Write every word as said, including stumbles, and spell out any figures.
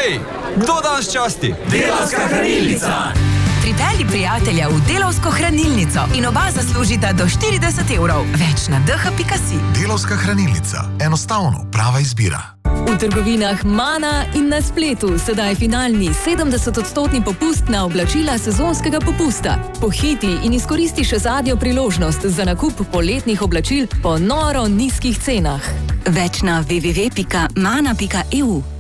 Hej, kdo danes časti? Delavska hranilnica! Pripelji prijatelja v Delavsko hranilnico in oba zaslužita do štirideset evrov. Več na d h pika si. Delavska hranilnica. Enostavno prava izbira. V trgovinah Mana in na spletu sedaj finalni sedemdeset odstotni popust na oblačila sezonskega popusta. Pohiti in izkoristi še zadnjo priložnost za nakup poletnih oblačil po noro nizkih cenah. Več na w w w pika mana pika e u.